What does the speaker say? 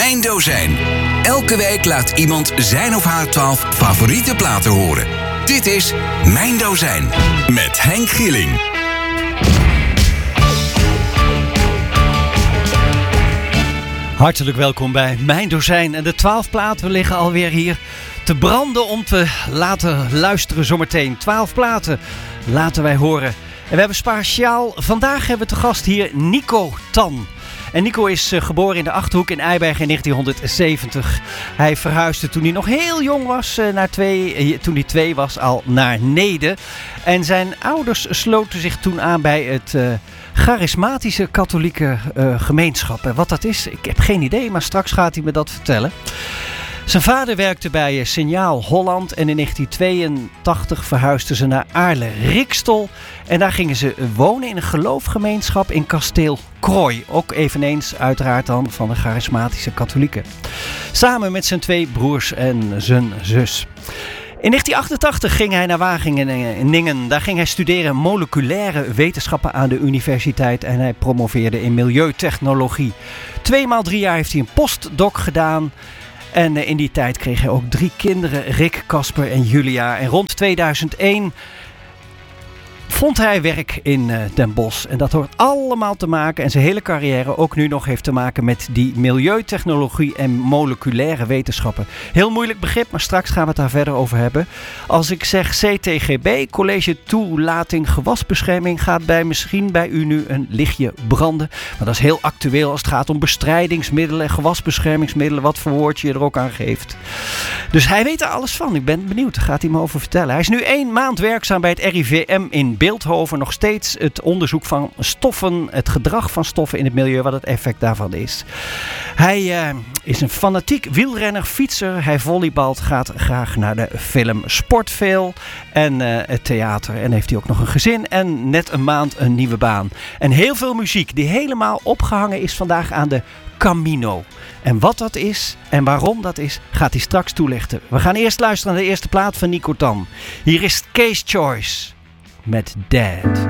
Mijn Dozijn. Elke week laat iemand zijn of haar 12 favoriete platen horen. Dit is Mijn Dozijn met Henk Gieling. Hartelijk welkom bij Mijn Dozijn. En de 12 platen liggen alweer hier te branden om te laten luisteren zometeen. 12 platen laten wij horen. En we hebben speciaal, vandaag hebben we te gast hier Nico Tan. En Nico is geboren in de Achterhoek in Eibergen in 1970. Hij verhuisde toen hij nog heel jong was, toen hij 2 was, al naar Neede. En zijn ouders sloten zich toen aan bij het charismatische katholieke gemeenschap. En wat dat is, ik heb geen idee, maar straks gaat hij me dat vertellen. Zijn vader werkte bij Signaal Holland en in 1982 verhuisden ze naar Aarle-Rikstol. En daar gingen ze wonen in een geloofgemeenschap in Kasteel Krooi. Ook eveneens uiteraard dan van de charismatische katholieken. Samen met zijn 2 broers en zijn zus. In 1988 ging hij naar Wageningen. Daar ging hij studeren moleculaire wetenschappen aan de universiteit en hij promoveerde in milieutechnologie. 2x3 jaar heeft hij een postdoc gedaan. En in die tijd kreeg hij ook 3 kinderen, Rick, Casper en Julia. En rond 2001 vond hij werk in Den Bosch. En dat hoort allemaal te maken, en zijn hele carrière ook nu nog heeft te maken met die milieutechnologie en moleculaire wetenschappen. Heel moeilijk begrip, maar straks gaan we het daar verder over hebben. Als ik zeg CTGB, College Toelating Gewasbescherming, gaat misschien bij u nu een lichtje branden. Maar dat is heel actueel als het gaat om bestrijdingsmiddelen, gewasbeschermingsmiddelen, wat voor woordje je er ook aan geeft. Dus hij weet er alles van. Ik ben benieuwd, daar gaat hij me over vertellen. Hij is nu 1 maand werkzaam bij het RIVM in Beeldhoven. Nog steeds het onderzoek van stoffen, het gedrag van stoffen in het milieu, wat het effect daarvan is. Hij is een fanatiek wielrenner, fietser. Hij volleybalt, gaat graag naar de film, sport veel en het theater. En heeft hij ook nog een gezin en net een maand een nieuwe baan. En heel veel muziek die helemaal opgehangen is vandaag aan de Camino. En wat dat is en waarom dat is, gaat hij straks toelichten. We gaan eerst luisteren naar de eerste plaat van Nico Tan. Hier is Case Choice met Dead.